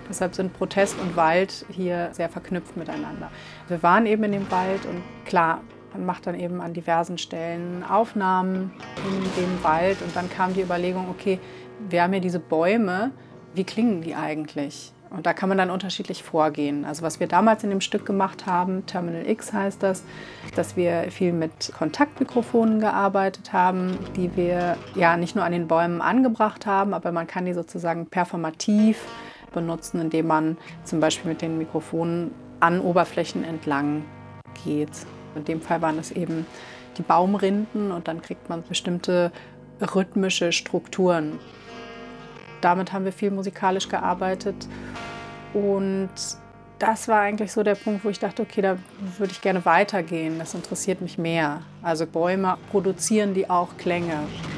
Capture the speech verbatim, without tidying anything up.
Deshalb sind Protest und Wald hier sehr verknüpft miteinander. Wir waren eben in dem Wald und klar, man macht dann eben an diversen Stellen Aufnahmen in dem Wald und dann kam die Überlegung, okay, wir haben hier diese Bäume, wie klingen die eigentlich? Und da kann man dann unterschiedlich vorgehen. Also was wir damals in dem Stück gemacht haben, Terminal X heißt das, dass wir viel mit Kontaktmikrofonen gearbeitet haben, die wir ja nicht nur an den Bäumen angebracht haben, aber man kann die sozusagen performativ benutzen, indem man zum Beispiel mit den Mikrofonen an Oberflächen entlang geht. In dem Fall waren es eben die Baumrinden und dann kriegt man bestimmte rhythmische Strukturen. Damit haben wir viel musikalisch gearbeitet und das war eigentlich so der Punkt, wo ich dachte, okay, da würde ich gerne weitergehen, das interessiert mich mehr. Also Bäume produzieren die auch Klänge.